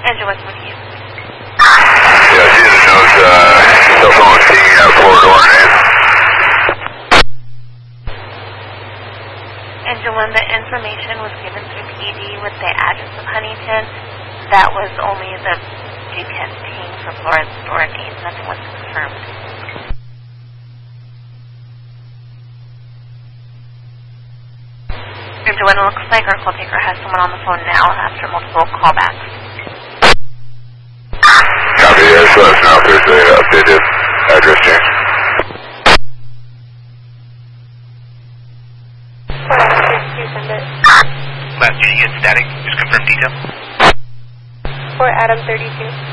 Angel, what's with you? Yeah, she's in those cell phone singing out corridor name. Angel, when the information was given through PD with the address of Huntington, that was only the GPS ping for Florence Store and 8. Nothing was confirmed. Angel, when it looks like our call taker has someone on the phone now after multiple callbacks. Copy, yes, let us know if there's an updated address change. Last unit, you had static. Just confirm details. For Adam 32.